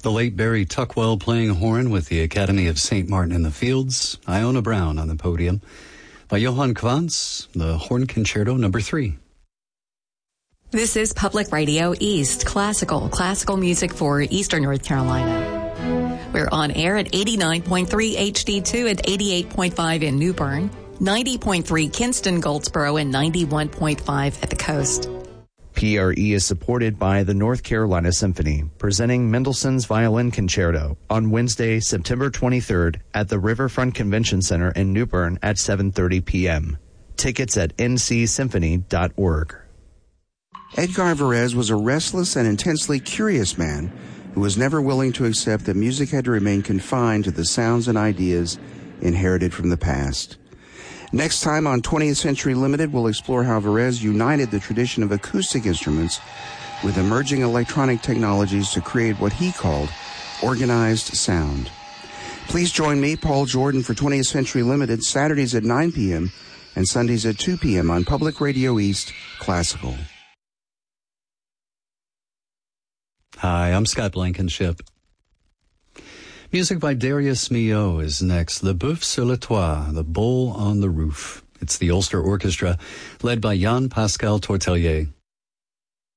The late Barry Tuckwell playing horn with the Academy of St. Martin in the Fields. Iona Brown on the podium. By Johann Quantz, the Horn Concerto No. 3. This is Public Radio East, classical music for Eastern North Carolina. We're on air at 89.3 HD2 and 88.5 in New Bern, 90.3 Kinston, Goldsboro, and 91.5 at the coast. PRE is supported by the North Carolina Symphony, presenting Mendelssohn's Violin Concerto on Wednesday, September 23rd at the Riverfront Convention Center in New Bern at 7:30 p.m. Tickets at ncsymphony.org. Edgar Varese was a restless and intensely curious man who was never willing to accept that music had to remain confined to the sounds and ideas inherited from the past. Next time on 20th Century Limited, we'll explore how Varese united the tradition of acoustic instruments with emerging electronic technologies to create what he called organized sound. Please join me, Paul Jordan, for 20th Century Limited, Saturdays at 9 p.m. and Sundays at 2 p.m. on Public Radio East Classical. Hi, I'm Scott Blankenship. Music by Darius Milhaud is next. Le Boeuf sur le Toit, The Bull on the Roof. It's the Ulster Orchestra, led by Jan Pascal Tortelier.